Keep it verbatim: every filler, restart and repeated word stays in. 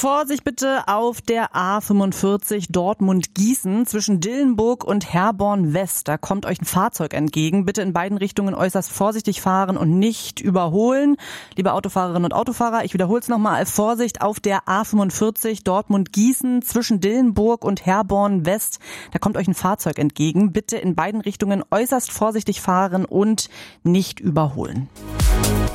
Vorsicht bitte auf der A fünfundvierzig Dortmund-Gießen zwischen Dillenburg und Herborn West. Da kommt euch ein Fahrzeug entgegen. Bitte in beiden Richtungen äußerst vorsichtig fahren und nicht überholen. Liebe Autofahrerinnen und Autofahrer, ich wiederhole es nochmal. Vorsicht auf der A fünfundvierzig Dortmund-Gießen zwischen Dillenburg und Herborn West. Da kommt euch ein Fahrzeug entgegen. Bitte in beiden Richtungen äußerst vorsichtig fahren und nicht überholen.